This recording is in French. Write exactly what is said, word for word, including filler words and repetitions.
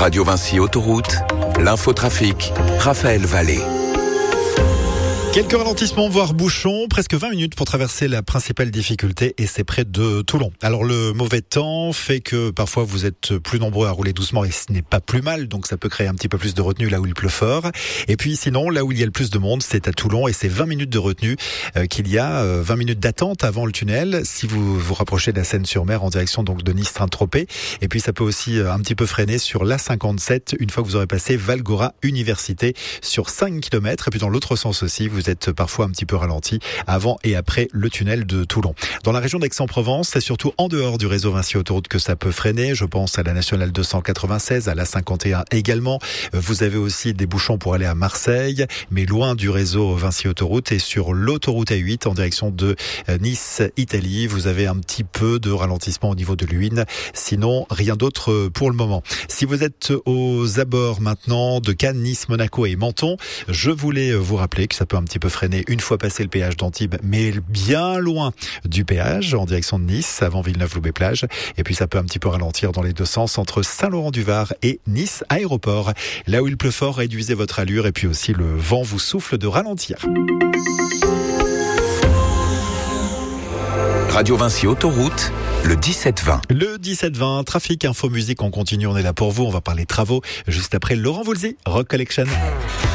Radio Vinci Autoroute, l'infotrafic, Raphaël Vallée. Quelques ralentissements, voire bouchons, presque vingt minutes pour traverser la principale difficulté et c'est près de Toulon. Alors le mauvais temps fait que parfois vous êtes plus nombreux à rouler doucement et ce n'est pas plus mal, donc ça peut créer un petit peu plus de retenue là où il pleut fort. Et puis sinon, là où il y a le plus de monde, c'est à Toulon et c'est vingt minutes de retenue euh, qu'il y a, euh, vingt minutes d'attente avant le tunnel si vous vous rapprochez de la Seine-sur-Mer en direction donc de Nice-Saint-Tropez. Et puis ça peut aussi euh, un petit peu freiner sur l'A cinquante-sept une fois que vous aurez passé Val-Gora Université sur cinq kilomètres. Et puis dans l'autre sens aussi, vous Vous êtes parfois un petit peu ralenti avant et après le tunnel de Toulon. Dans la région d'Aix-en-Provence, c'est surtout en dehors du réseau Vinci Autoroute que ça peut freiner. Je pense à la nationale deux cent quatre-vingt-seize, à la cinquante et un également. Vous avez aussi des bouchons pour aller à Marseille, mais loin du réseau Vinci Autoroute et sur l'autoroute A huit en direction de Nice, Italie. Vous avez un petit peu de ralentissement au niveau de l'Huine. Sinon, rien d'autre pour le moment. Si vous êtes aux abords maintenant de Cannes, Nice, Monaco et Menton, je voulais vous rappeler que ça peut un petit peu freiner une fois passé le péage d'Antibes, mais bien loin du péage en direction de Nice, avant Villeneuve-Loubet-Plage. Et puis ça peut un petit peu ralentir dans les deux sens entre Saint-Laurent-du-Var et Nice Aéroport. Là où il pleut fort, réduisez votre allure et puis aussi le vent vous souffle de ralentir. Radio Vinci Autoroute, le dix-sept vingt. Le dix-sept vingt, trafic, info, musique, on continue, on est là pour vous. On va parler travaux juste après Laurent Voulzy, Rock Collection.